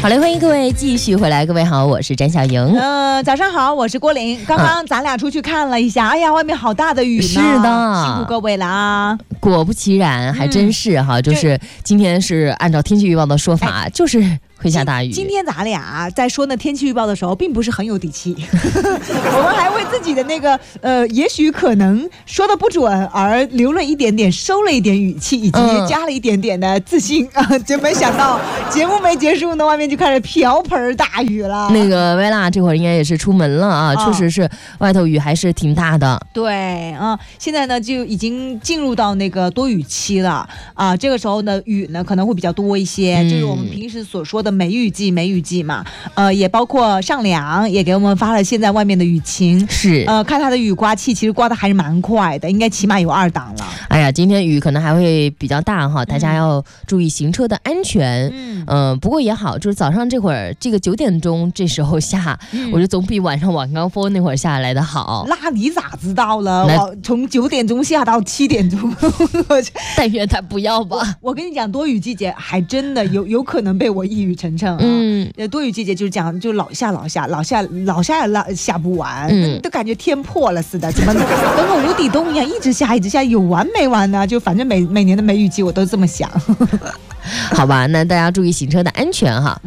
好嘞，欢迎各位继续回来。各位好，我是詹小莹。 早上好，我是郭玲。刚刚咱俩出去看了一下，哎呀，外面好大的雨呢。 是的， 辛苦各位了啊。 果不其然，还真是哈，就是今天是按照天气预报的说法，就是会下大雨。 今天咱俩在说那天气预报的时候，并不是很有底气，我们还为自己的那个也许可能说的不准而留了一点点，收了一点语气，以及加了一点点的自信啊，就没想到节目没结束呢，外面就开始瓢盆大雨了。 那个薇拉这会儿应该也是出门了啊，确实是外头雨还是挺大的。 对啊，现在呢就已经进入到那个多雨期了啊，这个时候呢雨呢可能会比较多一些，就是我们平时所说的梅雨季嘛，也包括上梁也给我们发了现在外面的雨情， 是看它的雨刮器其实刮的还是蛮快的，应该起码有2档了。 哎呀，今天雨可能还会比较大哈，大家要注意行车的安全。不过也好，就是早上这会儿这个9点钟这时候下，我觉得总比晚上晚高峰那会儿下来的好。 那你咋知道了？我从9点钟下到7点钟， 但愿他不要吧。 我跟你讲，多雨季节还真的有可能被我一语成谶啊。多雨季节就是讲就老下不完，都感觉天破了似的，怎么跟个无底洞一样，一直下，有完没完呢？就反正每年的梅雨季我都这么想。 好吧，那大家注意行车的安全哈。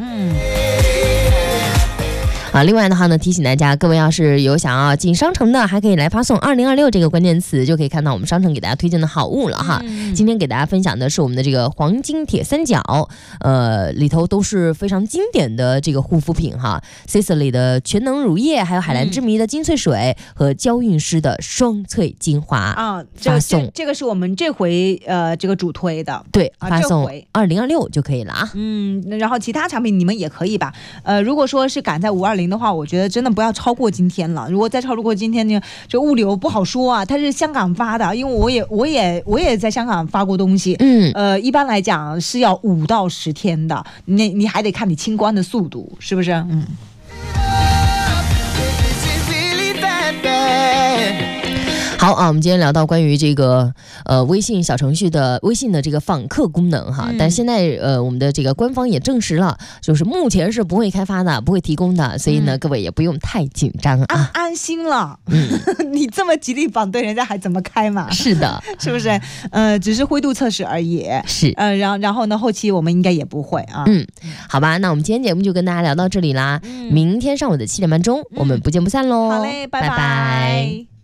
另外的话呢，提醒大家，各位要是有想要进商城的，还可以来发送2026这个关键词，就可以看到我们商城给大家推荐的好物了哈。今天给大家分享的是我们的这个黄金铁三角，里头都是非常经典的这个护肤品哈 ，Sisley 的全能乳液，还有海蓝之谜的精粹水和娇韵诗的双萃精华啊。 这个是我们这回这个主推的， 对，发送2026就可以了啊。 然后其他产品你们也可以吧。如果说是赶在520的话，我觉得真的不要超过今天了。如果再超过今天呢，这物流不好说啊。它是香港发的，因为我也在香港发过东西。一般来讲是要5到10天的，你还得看你清关的速度，是不是？ 好啊，我们今天聊到关于这个微信小程序的微信的这个访客功能哈，但现在我们的这个官方也证实了，就是目前是不会开发的，不会提供的，所以呢各位也不用太紧张啊， 安心了。你这么极力反对人家还怎么开嘛？ 是的， 是不是？只是灰度测试而已。 是， 然后呢后期我们应该也不会啊。 好吧，那我们今天节目就跟大家聊到这里啦。明天上午的7点半钟，我们不见不散喽。 好嘞，拜拜。